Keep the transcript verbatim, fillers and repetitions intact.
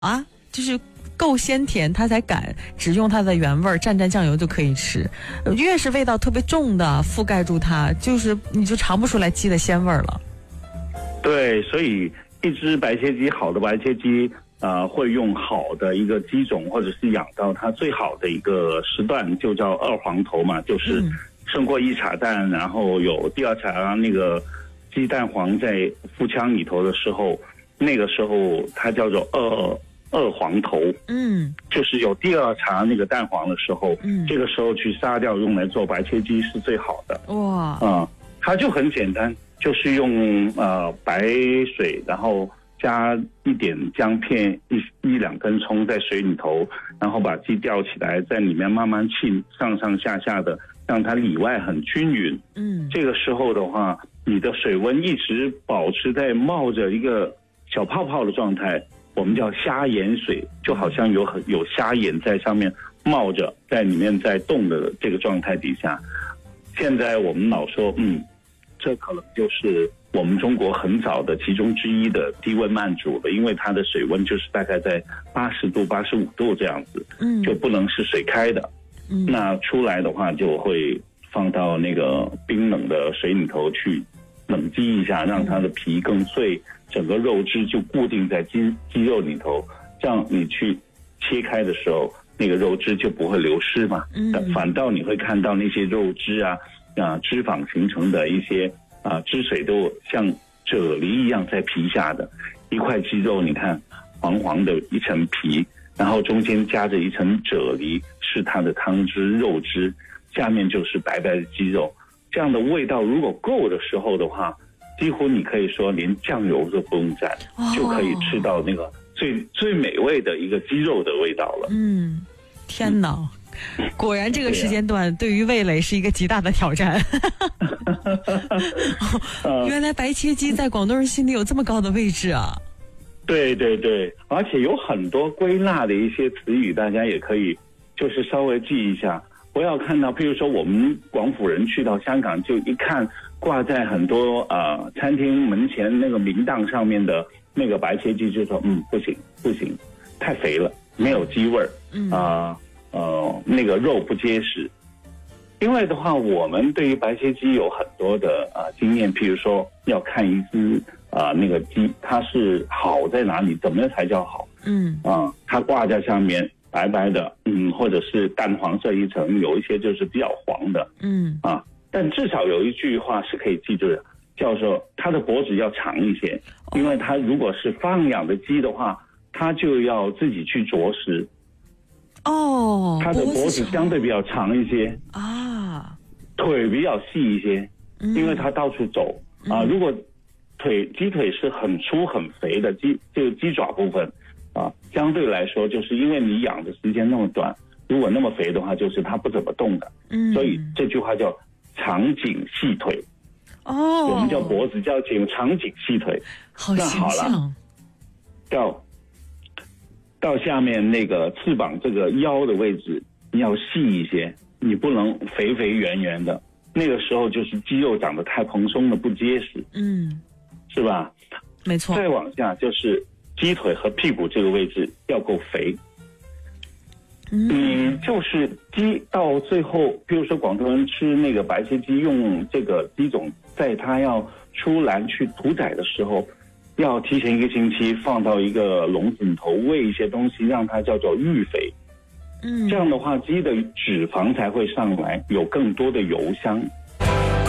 啊，就是够鲜甜，他才敢只用它的原味儿，蘸蘸酱油就可以吃。越是味道特别重的覆盖住它，就是你就尝不出来鸡的鲜味儿了。 对，所以一只白切鸡，好的白切鸡，呃，会用好的一个鸡种，或者是养到它最好的一个时段，就叫二黄头嘛，就是生过一茶蛋，然后有第二茶那个鸡蛋黄在腹腔里头的时候，那个时候它叫做二二黄头，嗯，就是有第二茶那个蛋黄的时候，嗯，这个时候去杀掉用来做白切鸡是最好的。哇，啊、呃，它就很简单，就是用呃白水，然后加一点姜片，一一两根葱在水里头，然后把鸡吊起来，在里面慢慢浸，上上下下的，让它里外很均匀。嗯，这个时候的话，你的水温一直保持在冒着一个小泡泡的状态，我们叫虾盐水，就好像有很有虾眼在上面冒着，在里面在动的这个状态底下。现在我们老说，嗯，这可能就是我们中国很早的其中之一的低温慢煮了，因为它的水温就是大概在八十度、八十五度这样子，嗯，就不能是水开的。嗯，那出来的话就会放到那个冰冷的水里头去冷激一下，让它的皮更脆，整个肉汁就固定在鸡鸡肉里头，这样你去切开的时候，那个肉汁就不会流失嘛。嗯，反倒你会看到那些肉汁啊啊脂肪形成的一些啊汁水都像啫喱一样在皮下的一块鸡肉，你看黄黄的一层皮，然后中间夹着一层啫喱，是它的汤汁肉汁，下面就是白白的鸡肉。这样的味道如果够的时候的话，几乎你可以说连酱油都不用蘸，哦，就可以吃到那个最最美味的一个鸡肉的味道了。嗯， 天哪，嗯，果然这个时间段对于味蕾是一个极大的挑战。哦，原来白切鸡在广东人心里有这么高的位置啊！ 对对对，而且有很多归纳的一些词语，大家也可以就是稍微记一下。不要看到，譬如说我们广府人去到香港，就一看挂在很多呃餐厅门前那个明档上面的那个白切鸡，就说嗯不行不行，太肥了，没有鸡味儿，嗯啊 呃, 呃那个肉不结实。因为的话，我们对于白切鸡有很多的啊、呃、经验，譬如说要看一只啊、呃、那个鸡它是好在哪里，怎么样才叫好？嗯啊、呃，它挂在上面。白白的，嗯，或者是淡黄色一层，有一些就是比较黄的，嗯啊，但至少有一句话是可以记住的，叫做它的脖子要长一些，因为它如果是放养的鸡的话，它就要自己去啄食，哦，它的脖子相对比较长一些啊，腿比较细一些，因为它到处走啊，如果腿鸡腿是很粗很肥的鸡，这个鸡爪部分。啊，相对来说，就是因为你养的时间那么短，如果那么肥的话，就是它不怎么动的。嗯，所以这句话叫长颈细腿。哦，我们叫脖子叫颈长颈细腿。 好形象。那好了， 到到下面那个翅膀这个腰的位置，你要细一些，你不能肥肥圆圆的。那个时候就是肌肉长得太蓬松了，不结实。嗯，是吧？ 没错。 再往下就是鸡腿和屁股这个位置要够肥，嗯，你就是鸡到最后，比如说广东人吃那个白切鸡，用这个鸡种，在它要出栏去屠宰的时候，要提前一个星期放到一个笼子里头喂一些东西，让它叫做育肥，嗯，这样的话鸡的脂肪才会上来，有更多的油香，